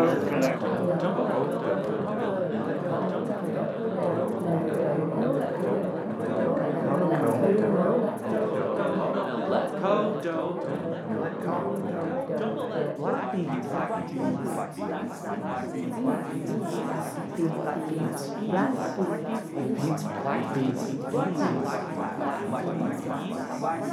Black beans, black beans, black beans, black beans, black beans, black beans, black beans, black beans, black beans, black beans, black beans, black beans, black beans, black beans,